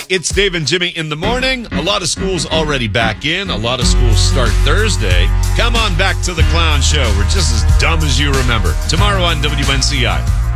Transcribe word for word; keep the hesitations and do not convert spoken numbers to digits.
It's Dave and Jimmy in the morning. A lot of schools already back in. A lot of schools start Thursday. Come on back to the Clown Show. We're just as dumb as you remember. Tomorrow on W N C I.